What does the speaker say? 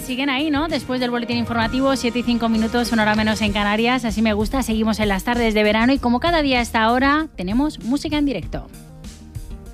siguen ahí, ¿no? Después del boletín informativo, 7 y 5 minutos, una hora menos en Canarias. Así me gusta, seguimos en las tardes de verano y como cada día a esta hora, tenemos música en directo.